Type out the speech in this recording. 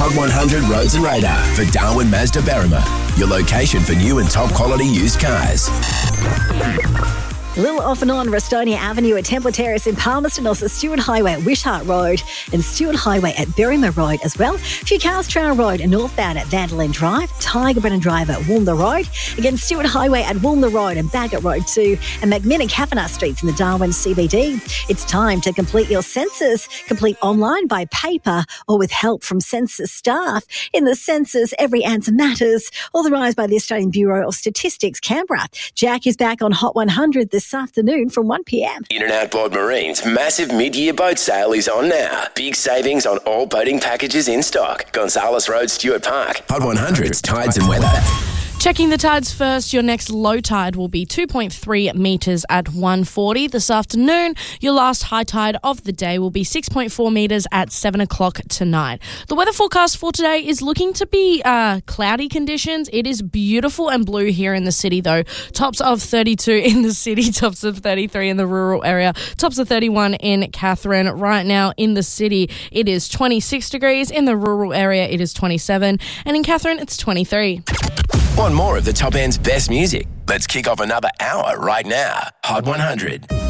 Hot 100 Roads and Radar for Darwin Mazda Berrima, your location for new and top quality used cars. A little off and on Restonia Avenue at Temple Terrace in Palmerston, also Stewart Highway at Wishart Road and Stewart Highway at Berrima Road as well. A few cars Trail Road and northbound at Vandalin Drive, Tiger Brennan Drive at Woolner Road, again Stewart Highway at Woolner Road and Bagot Road too, and McMinn and Kavanagh Streets in the Darwin CBD. It's time to complete your census. Complete online, by paper or with help from census staff. In the census, every answer matters. Authorised by the Australian Bureau of Statistics, Canberra. Jack is back on Hot 100 this afternoon from 1 p.m. In and Outboard Marine's massive mid-year boat sale is on now. Big savings on all boating packages in stock. Gonzales Road, Stuart Park. Hot 100's Tides and Weather. Checking the tides first, your next low tide will be 2.3 metres at 1:40 this afternoon. Your last high tide of the day will be 6.4 metres at 7 o'clock tonight. The weather forecast for today is looking to be cloudy conditions. It is beautiful and blue here in the city though. Tops of 32 in the city, tops of 33 in the rural area, tops of 31 in Katherine. Right now in the city, it is 26 degrees. In the rural area, it is 27. And in Katherine, it's 23. Want more of the top end's best music? Let's kick off another hour right now. Hot 100.